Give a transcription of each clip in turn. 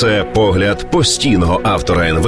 Це погляд постійного автора НВ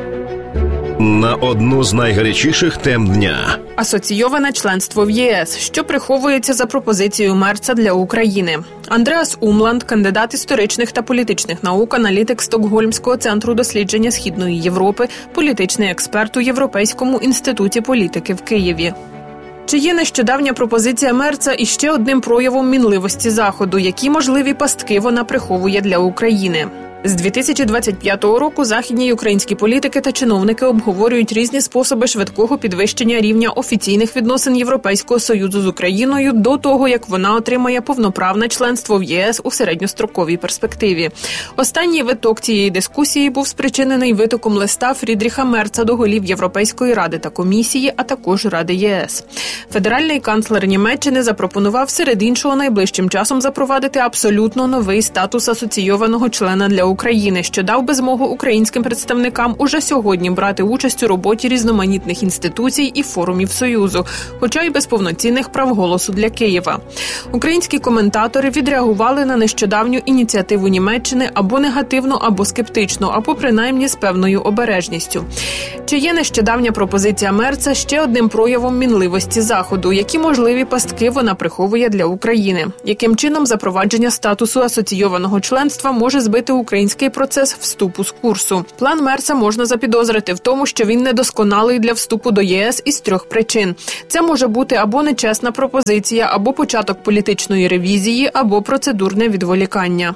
на одну з найгарячіших тем дня. Асоційоване членство в ЄС. Що приховується за пропозицією Мерца для України? Андреас Умланд, кандидат історичних та політичних наук, аналітик Стокгольмського центру дослідження Східної Європи, політичний експерт у Європейському інституті політики в Києві. Чи є нещодавня пропозиція Мерца іще одним проявом мінливості Заходу? Які можливі пастки вона приховує для України? З 2025 року західні й українські політики та чиновники обговорюють різні способи швидкого підвищення рівня офіційних відносин Європейського Союзу з Україною до того, як вона отримає повноправне членство в ЄС у середньостроковій перспективі. Останній виток цієї дискусії був спричинений витоком листа Фрідріха Мерца до голів Європейської Ради та Комісії, а також Ради ЄС. Федеральний канцлер Німеччини запропонував серед іншого найближчим часом запровадити абсолютно новий статус асоційованого члена для України, що дав би змогу українським представникам уже сьогодні брати участь у роботі різноманітних інституцій і форумів Союзу, хоча й без повноцінних прав голосу для Києва. Українські коментатори відреагували на нещодавню ініціативу Німеччини або негативно, або скептично, або принаймні з певною обережністю. Чи є нещодавня пропозиція Мерца ще одним проявом мінливості Заходу? Які можливі пастки вона приховує для України? Яким чином запровадження статусу асоційованого членства може збити український процес вступу з курсу? План Мерца можна запідозрити в тому, що він недосконалий для вступу до ЄС із трьох причин. Це може бути або нечесна пропозиція, або початок політичної ревізії, або процедурне відволікання.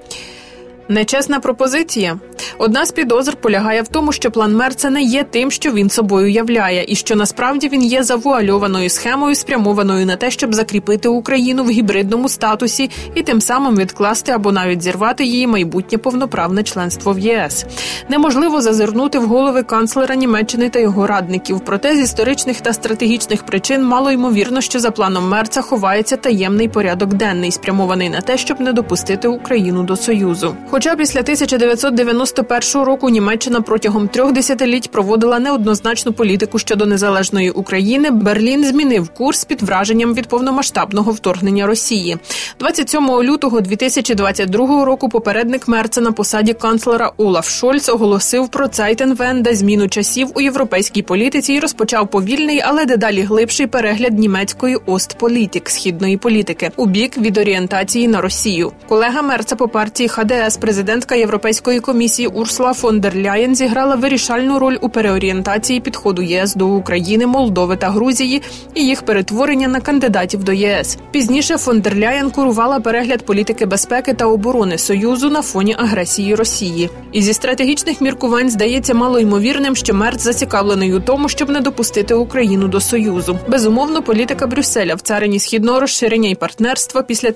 Нечесна пропозиція? Одна з підозр полягає в тому, що план Мерца не є тим, що він собою являє, і що насправді він є завуальованою схемою, спрямованою на те, щоб закріпити Україну в гібридному статусі і тим самим відкласти або навіть зірвати її майбутнє повноправне членство в ЄС. Неможливо зазирнути в голови канцлера Німеччини та його радників, проте з історичних та стратегічних причин мало ймовірно, що за планом Мерца ховається таємний порядок денний, спрямований на те, щоб не допустити Україну до Союзу. Хоча після 1991 року Німеччина протягом 3 десятиліть проводила неоднозначну політику щодо незалежної України, Берлін змінив курс під враженням від повномасштабного вторгнення Росії. 27 лютого 2022 року попередник Мерца на посаді канцлера Олаф Шольц оголосив про «Цайтенвенде» – зміну часів у європейській політиці і розпочав повільний, але дедалі глибший перегляд німецької «Остполітік» – східної політики у бік від орієнтації на Росію. Колега Мерца по партії ХДС, президентка Європейської комісії Урсула фон дер Ляєн, зіграла вирішальну роль у переорієнтації підходу ЄС до України, Молдови та Грузії і їх перетворення на кандидатів до ЄС. Пізніше фон дер Ляєн курувала перегляд політики безпеки та оборони Союзу на фоні агресії Росії. І зі стратегічних міркувань здається малоймовірним, що Мерц зацікавлений у тому, щоб не допустити Україну до Союзу. Безумовно, політика Брюсселя в царині східного розширення і партнерства після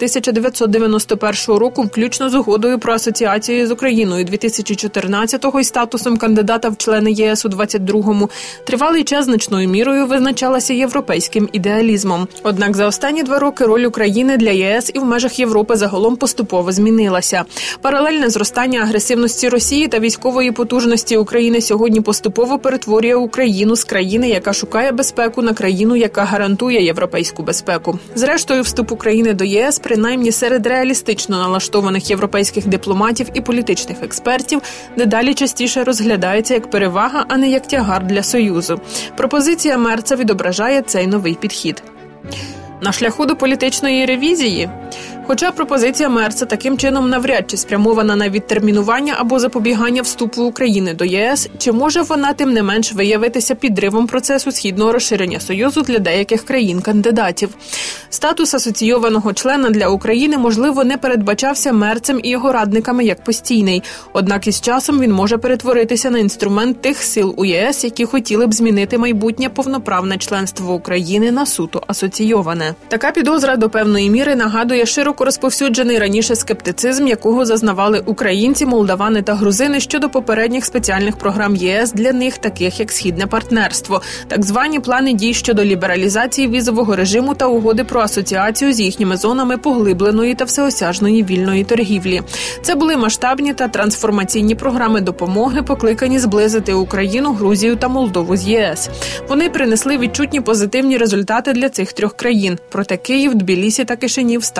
1991 року, включно з угодою про асоціацію з Україною 2014-го і статусом кандидата в члени ЄС у 22-му, тривалий час значною мірою визначалася європейським ідеалізмом. Однак за останні 2 роки роль України для ЄС і в межах Європи загалом поступово змінилася. Паралельне зростання агресивності Росії та військової потужності України сьогодні поступово перетворює Україну з країни, яка шукає безпеку, на країну, яка гарантує європейську безпеку. Зрештою, вступ України до ЄС, принаймні серед реалістично налаштованих європейських дипломатів і політичних експертів, дедалі частіше розглядається як перевага, а не як тягар для Союзу. Пропозиція Мерца відображає цей новий підхід. На шляху до політичної ревізії? Хоча пропозиція Мерца таким чином навряд чи спрямована на відтермінування або запобігання вступу України до ЄС, чи може вона тим не менш виявитися підривом процесу східного розширення Союзу для деяких країн-кандидатів? Статус асоційованого члена для України, можливо, не передбачався Мерцем і його радниками як постійний, однак із часом він може перетворитися на інструмент тих сил у ЄС, які хотіли б змінити майбутнє повноправне членство України на суто асоційоване. Така підозра до певної міри нагадує широко розповсюджений раніше скептицизм, якого зазнавали українці, молдавани та грузини щодо попередніх спеціальних програм ЄС для них, таких як Східне партнерство, так звані плани дій щодо лібералізації візового режиму та угоди про асоціацію з їхніми зонами поглибленої та всеосяжної вільної торгівлі. Це були масштабні та трансформаційні програми допомоги, покликані зблизити Україну, Грузію та Молдову з ЄС. Вони принесли відчутні позитивні результати для цих 3 країн. Проте Київ, Тбілісі та Кишинів ставилися до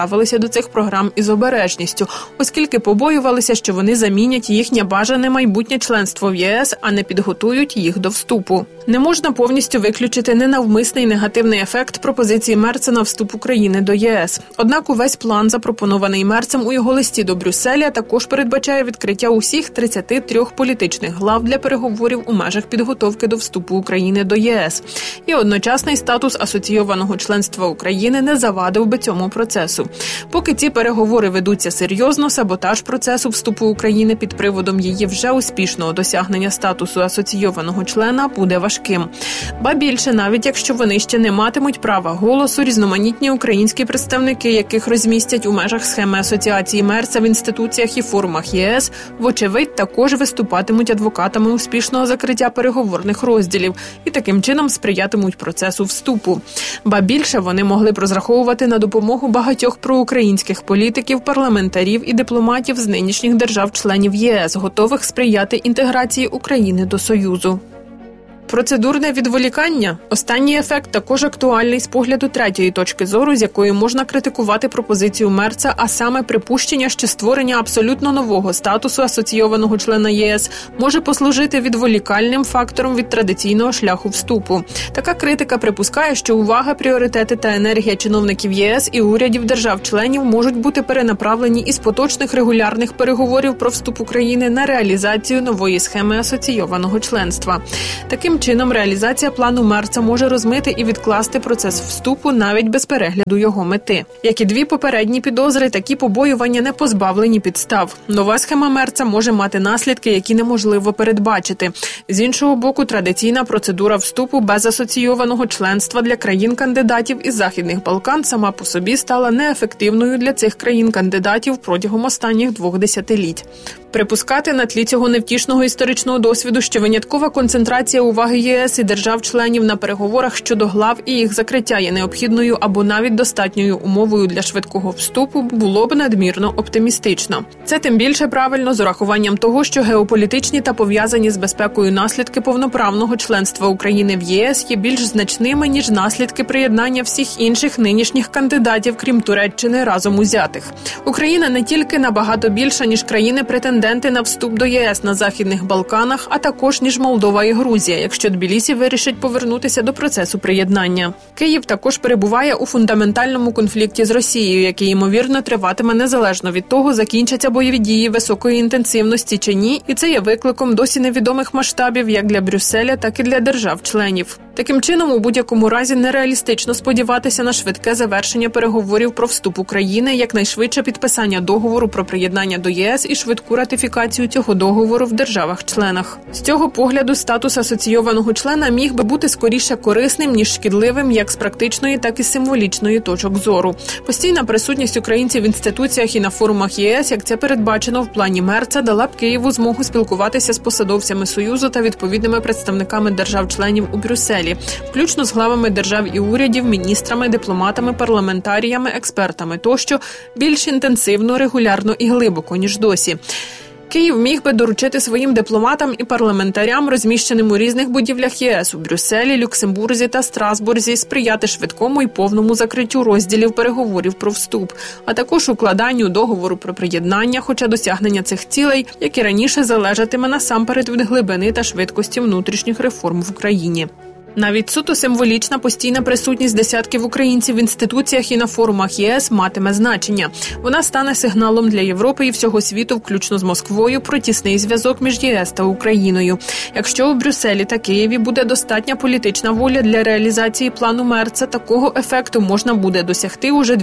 цих програм із обережністю, оскільки побоювалися, що вони замінять їхнє бажане майбутнє членство в ЄС, а не підготують їх до вступу. Не можна повністю виключити ненавмисний негативний ефект пропозиції Мерца на вступ України до ЄС. Однак увесь план, запропонований Мерцем у його листі до Брюсселя, також передбачає відкриття усіх 33 політичних глав для переговорів у межах підготовки до вступу України до ЄС. І одночасний статус асоційованого членства України не завадив би цьому процесу. Поки ці переговори ведуться серйозно, саботаж процесу вступу України під приводом її вже успішного досягнення статусу асоційованого члена буде важким. Ба більше, навіть якщо вони ще не матимуть права голосу, різноманітні українські представники, яких розмістять у межах схеми асоціації Мерца в інституціях і форумах ЄС, вочевидь також виступатимуть адвокатами успішного закриття переговорних розділів і таким чином сприятимуть процесу вступу. Ба більше, вони могли б розраховувати на допомогу багатьох проукраїнських політиків, парламентарів і дипломатів з нинішніх держав-членів ЄС, готових сприяти інтеграції України до Союзу. Процедурне відволікання – останній ефект також актуальний з погляду третьої точки зору, з якої можна критикувати пропозицію Мерца, а саме припущення, що створення абсолютно нового статусу асоційованого члена ЄС може послужити відволікальним фактором від традиційного шляху вступу. Така критика припускає, що увага, пріоритети та енергія чиновників ЄС і урядів держав-членів можуть бути перенаправлені із поточних регулярних переговорів про вступ України на реалізацію нової схеми асоційованого членства. Таким чином, реалізація плану Мерца може розмити і відкласти процес вступу навіть без перегляду його мети. Як і дві попередні підозри, такі побоювання не позбавлені підстав. Нова схема Мерца може мати наслідки, які неможливо передбачити. З іншого боку, традиційна процедура вступу без асоційованого членства для країн-кандидатів із Західних Балкан сама по собі стала неефективною для цих країн-кандидатів протягом останніх 2 десятиліть. Припускати на тлі цього невтішного історичного досвіду, що виняткова концентрація уваги ЄС і держав-членів на переговорах щодо глав і їх закриття є необхідною або навіть достатньою умовою для швидкого вступу, було б надмірно оптимістично. Це тим більше правильно з урахуванням того, що геополітичні та пов'язані з безпекою наслідки повноправного членства України в ЄС є більш значними, ніж наслідки приєднання всіх інших нинішніх кандидатів, крім Туреччини, разом узятих. Україна не тільки набагато більша, ніж країни-претенденти на вступ до ЄС на Західних Балканах, а також ніж Молдова і Грузія, якщо Тбілісі вирішить повернутися до процесу приєднання. Київ також перебуває у фундаментальному конфлікті з Росією, який, ймовірно, триватиме незалежно від того, закінчаться бойові дії високої інтенсивності чи ні, і це є викликом досі невідомих масштабів як для Брюсселя, так і для держав-членів. Таким чином, у будь-якому разі нереалістично сподіватися на швидке завершення переговорів про вступ України, якнайшвидше підписання договору про приєднання до ЄС і швидку ратифікацію цього договору в державах-членах. З цього погляду статус асоційованого члена міг би бути скоріше корисним, ніж шкідливим як з практичної, так і з символічної точок зору. Постійна присутність українців в інституціях і на форумах ЄС, як це передбачено в плані Мерца, дала б Києву змогу спілкуватися з посадовцями Союзу та відповідними представниками держав-членів у Брюсселі, включно з главами держав і урядів, міністрами, дипломатами, парламентаріями, експертами тощо, більш інтенсивно, регулярно і глибоко, ніж досі. Київ міг би доручити своїм дипломатам і парламентарям, розміщеним у різних будівлях ЄС у Брюсселі, Люксембурзі та Страсбурзі, сприяти швидкому і повному закриттю розділів переговорів про вступ, а також укладанню договору про приєднання, хоча досягнення цих цілей, як і раніше, залежатиме насамперед від глибини та швидкості внутрішніх реформ в Україні. Навіть суто символічна постійна присутність десятків українців в інституціях і на форумах ЄС матиме значення. Вона стане сигналом для Європи і всього світу, включно з Москвою, про тісний зв'язок між ЄС та Україною. Якщо у Брюсселі та Києві буде достатня політична воля для реалізації плану Мерца, такого ефекту можна буде досягти уже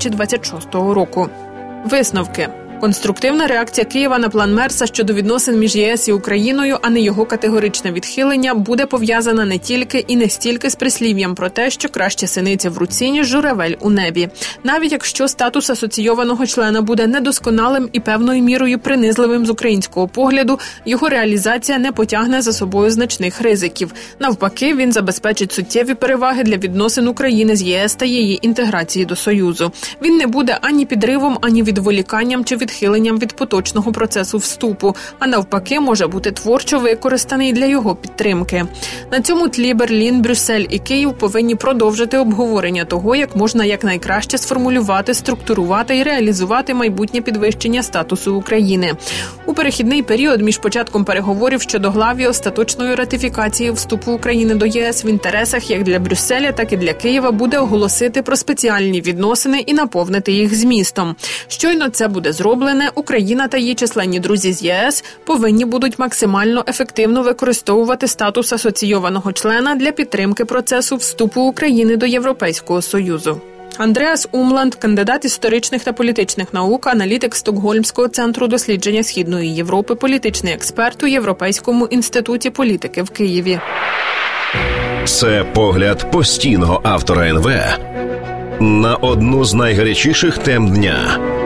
2026 року. Висновки. Конструктивна реакція Києва на план Мерца щодо відносин між ЄС і Україною, а не його категоричне відхилення, буде пов'язана не тільки і не стільки з прислів'ям про те, що краще синиця в руці, ніж журавель у небі. Навіть якщо статус асоційованого члена буде недосконалим і певною мірою принизливим з українського погляду, його реалізація не потягне за собою значних ризиків. Навпаки, він забезпечить суттєві переваги для відносин України з ЄС та її інтеграції до Союзу. Він не буде ані підривом, ані відволіканням чи відхиленням від поточного процесу вступу, а навпаки може бути творчо використаний для його підтримки. На цьому тлі Берлін, Брюссель і Київ повинні продовжити обговорення того, як можна якнайкраще сформулювати, структурувати і реалізувати майбутнє підвищення статусу України. У перехідний період між початком переговорів щодо глав і остаточної ратифікації вступу України до ЄС в інтересах як для Брюсселя, так і для Києва буде оголосити про спеціальні відносини і наповнити їх змістом. Щойно це буде зроблене, Україна та її численні друзі з ЄС повинні будуть максимально ефективно використовувати статус асоційованого члена для підтримки процесу вступу України до Європейського Союзу. Андреас Умланд, кандидат історичних та політичних наук, аналітик Стокгольмського центру дослідження Східної Європи, політичний експерт у Європейському інституті політики в Києві. Це погляд постійного автора НВ на одну з найгарячіших тем дня.